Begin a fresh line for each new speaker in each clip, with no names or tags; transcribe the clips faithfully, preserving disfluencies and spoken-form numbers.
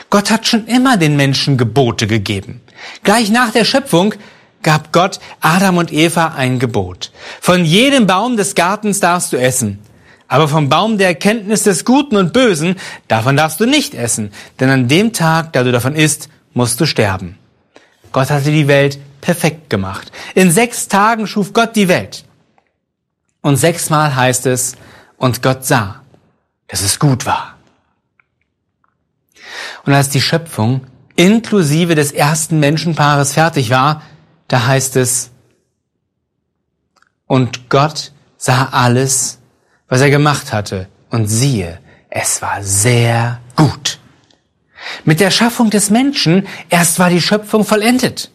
Gott hat schon immer den Menschen Gebote gegeben. Gleich nach der Schöpfung gab Gott Adam und Eva ein Gebot. Von jedem Baum des Gartens darfst du essen. Aber vom Baum der Erkenntnis des Guten und Bösen, davon darfst du nicht essen. Denn an dem Tag, da du davon isst, musst du sterben. Gott hatte die Welt perfekt gemacht. In sechs Tagen schuf Gott die Welt. Und sechsmal heißt es, und Gott sah, dass es gut war. Und als die Schöpfung inklusive des ersten Menschenpaares fertig war, da heißt es, und Gott sah alles, was er gemacht hatte, und siehe, es war sehr gut. Mit der Schaffung des Menschen erst war die Schöpfung vollendet.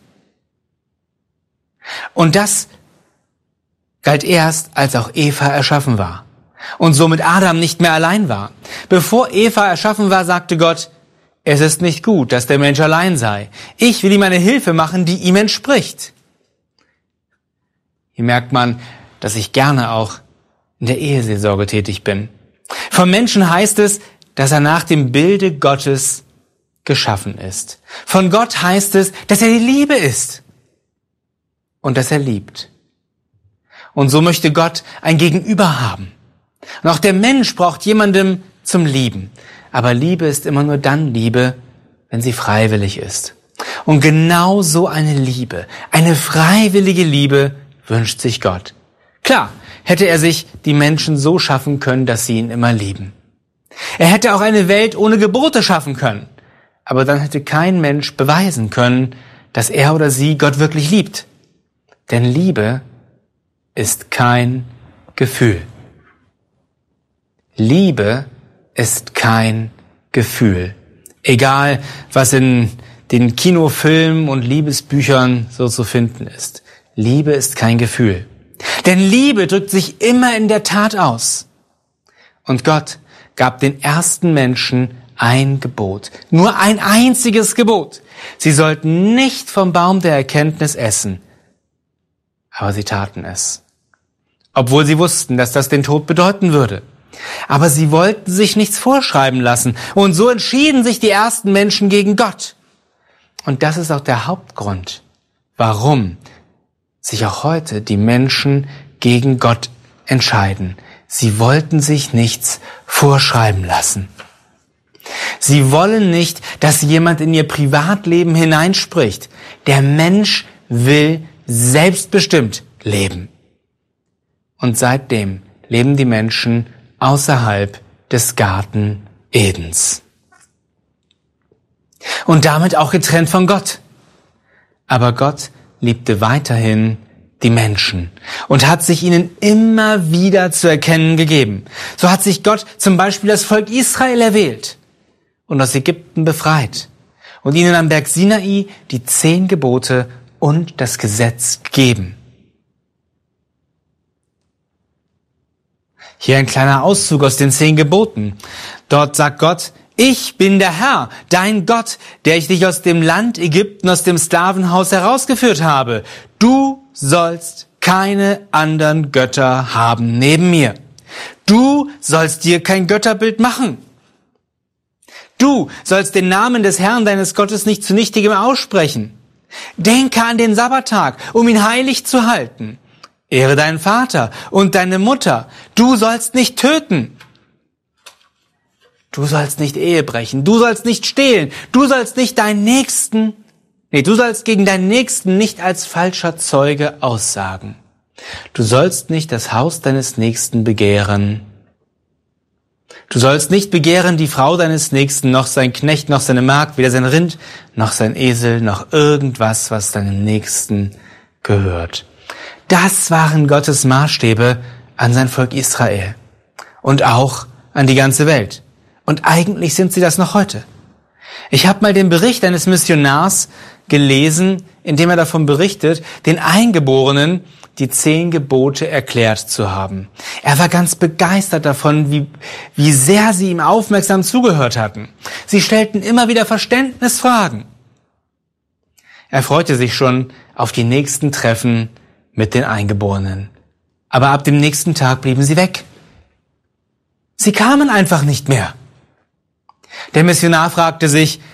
Und das galt erst, als auch Eva erschaffen war und somit Adam nicht mehr allein war. Bevor Eva erschaffen war, sagte Gott, es ist nicht gut, dass der Mensch allein sei. Ich will ihm eine Hilfe machen, die ihm entspricht. Hier merkt man, dass ich gerne auch in der Eheseelsorge tätig bin. Vom Menschen heißt es, dass er nach dem Bilde Gottes geschaffen ist. Von Gott heißt es, dass er die Liebe ist und dass er liebt. Und so möchte Gott ein Gegenüber haben. Und auch der Mensch braucht jemandem zum Lieben. Aber Liebe ist immer nur dann Liebe, wenn sie freiwillig ist. Und genau so eine Liebe, eine freiwillige Liebe wünscht sich Gott. Klar, hätte er sich die Menschen so schaffen können, dass sie ihn immer lieben. Er hätte auch eine Welt ohne Gebote schaffen können. Aber dann hätte kein Mensch beweisen können, dass er oder sie Gott wirklich liebt. Denn Liebe ist kein Gefühl. Liebe ist kein Gefühl. Egal, was in den Kinofilmen und Liebesbüchern so zu finden ist. Liebe ist kein Gefühl. Denn Liebe drückt sich immer in der Tat aus. Und Gott gab den ersten Menschen ein Gebot. Nur ein einziges Gebot. Sie sollten nicht vom Baum der Erkenntnis essen. Aber sie taten es. Obwohl sie wussten, dass das den Tod bedeuten würde. Aber sie wollten sich nichts vorschreiben lassen. Und so entschieden sich die ersten Menschen gegen Gott. Und das ist auch der Hauptgrund, warum sich auch heute die Menschen gegen Gott entscheiden. Sie wollten sich nichts vorschreiben lassen. Sie wollen nicht, dass jemand in ihr Privatleben hineinspricht. Der Mensch will selbstbestimmt leben. Und seitdem leben die Menschen außerhalb des Garten Edens. Und damit auch getrennt von Gott. Aber Gott liebte weiterhin die Menschen und hat sich ihnen immer wieder zu erkennen gegeben. So hat sich Gott zum Beispiel das Volk Israel erwählt und aus Ägypten befreit und ihnen am Berg Sinai die zehn Gebote und das Gesetz gegeben. Hier ein kleiner Auszug aus den zehn Geboten. Dort sagt Gott, ich bin der Herr, dein Gott, der ich dich aus dem Land Ägypten, aus dem Sklavenhaus herausgeführt habe. Du sollst keine anderen Götter haben neben mir. Du sollst dir kein Götterbild machen. Du sollst den Namen des Herrn, deines Gottes, nicht zu nichtigem aussprechen. Denke an den Sabbattag, um ihn heilig zu halten. Ehre deinen Vater und deine Mutter. Du sollst nicht töten. Du sollst nicht Ehe brechen. Du sollst nicht stehlen. Du sollst nicht deinen Nächsten, nee, du sollst gegen deinen Nächsten nicht als falscher Zeuge aussagen. Du sollst nicht das Haus deines Nächsten begehren. Du sollst nicht begehren die Frau deines Nächsten, noch sein Knecht, noch seine Magd, weder sein Rind, noch sein Esel, noch irgendwas, was deinem Nächsten gehört. Das waren Gottes Maßstäbe an sein Volk Israel und auch an die ganze Welt. Und eigentlich sind sie das noch heute. Ich habe mal den Bericht eines Missionars gelesen, in dem er davon berichtet, den Eingeborenen die zehn Gebote erklärt zu haben. Er war ganz begeistert davon, wie, wie sehr sie ihm aufmerksam zugehört hatten. Sie stellten immer wieder Verständnisfragen. Er freute sich schon auf die nächsten Treffen mit den Eingeborenen. Aber ab dem nächsten Tag blieben sie weg. Sie kamen einfach nicht mehr. Der Missionar fragte sich,